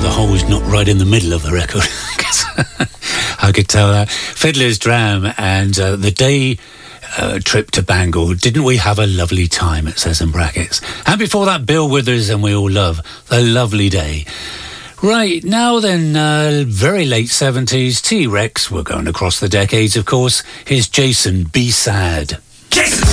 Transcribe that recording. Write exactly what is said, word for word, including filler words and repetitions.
the hole's not right in the middle of the record. I could tell that. Fiddler's Dram and uh, the day uh, trip to Bangor. Didn't we have a lovely time, it says in brackets. And before that, Bill Withers and We All Love, The Lovely Day. Right, now then, uh, very late seventies, T-Rex, we're going across the decades, of course. Here's Jason, Be Sad. Jason!